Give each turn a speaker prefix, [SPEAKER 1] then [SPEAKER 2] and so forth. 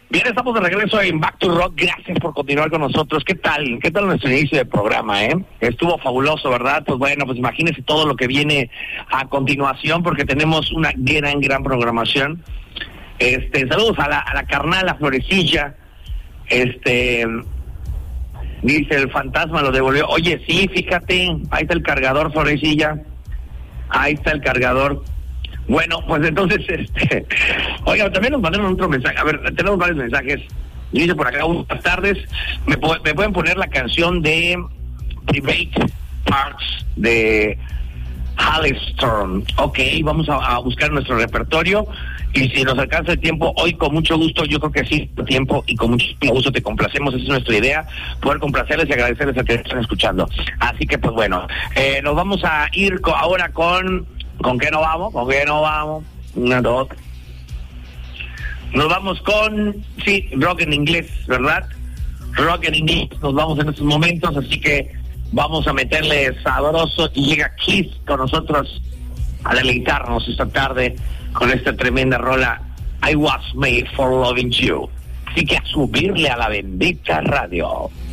[SPEAKER 1] Bien, estamos de regreso en Back to Rock. Gracias por continuar con nosotros. ¿Qué tal? ¿Qué tal nuestro inicio de programa, Estuvo fabuloso, ¿verdad? Pues bueno, pues imagínense todo lo que viene a continuación, porque tenemos una gran programación. Saludos a la carnal, a Florecilla. Dice el fantasma lo devolvió. Oye, sí, fíjate, ahí está el cargador, Florecilla. Ahí está el cargador. Bueno, pues entonces, oiga, también nos mandaron otro mensaje. A ver, tenemos varios mensajes. Dice por acá, buenas tardes. ¿Me pueden poner la canción de Private Parts de Halestorm? Ok, vamos a buscar nuestro repertorio. Y si nos alcanza el tiempo, hoy con mucho gusto, yo creo que sí, tiempo, y con mucho gusto te complacemos. Esa es nuestra idea, poder complacerles y agradecerles a que están escuchando. Así que, pues bueno, nos vamos a ir ahora con... ¿Con qué no vamos? ¿Con qué no vamos? Una, dos. Nos vamos con, sí, rock en inglés, ¿verdad? Rock en inglés, nos vamos en estos momentos, así que vamos a meterle sabroso y llega Kiss con nosotros a deleitarnos esta tarde con esta tremenda rola I Was Made for Loving You. Así que a subirle a la bendita radio.